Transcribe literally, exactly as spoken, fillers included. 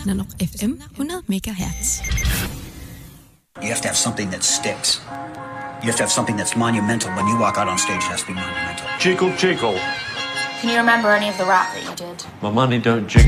Nanook F M hundrede megahertz. You have to have something that sticks. You have to have something that's monumental. When you walk out on stage, it has to be monumental. Jiggle, jiggle. Can you remember any of the rap that you did? My money don't jiggle.